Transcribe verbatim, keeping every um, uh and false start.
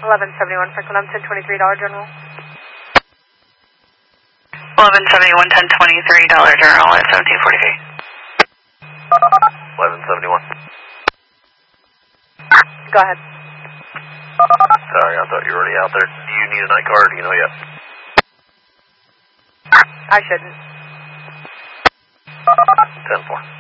eleven seventy-one Franklin, ten twenty-three dollar general. eleven seventy-one, ten twenty-three dollar general at seventeen forty-three. eleven seventy-one. Go ahead. Sorry, I thought you were already out there. Do you need a night car or do you know yet? I shouldn't. ten four.